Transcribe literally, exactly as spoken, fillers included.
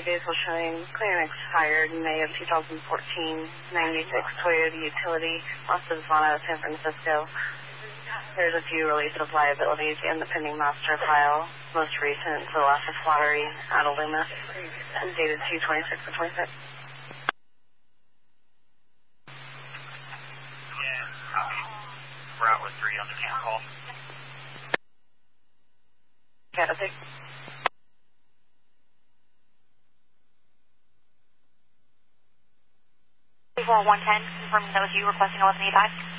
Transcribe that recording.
Diesel showing clear and expired in May of two thousand fourteen, ninety-six Toyota Utility, Los Savannah, San Francisco. There's a few release of liabilities in the pending master file. Most recent, the Alaska Lottery out of Loomis, dated two twenty-six to twenty-six. Yeah, copy. Route with three on the camp call. Got a six. four one ten, confirming that was you requesting eleven eighty-five.